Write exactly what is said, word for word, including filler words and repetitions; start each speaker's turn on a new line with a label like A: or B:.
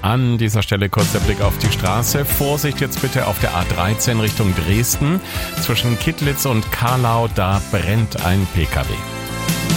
A: An dieser Stelle kurz der Blick auf die Straße. Vorsicht jetzt bitte auf der A dreizehn Richtung Dresden. Zwischen Kittlitz und Karlau, da brennt ein Pkw.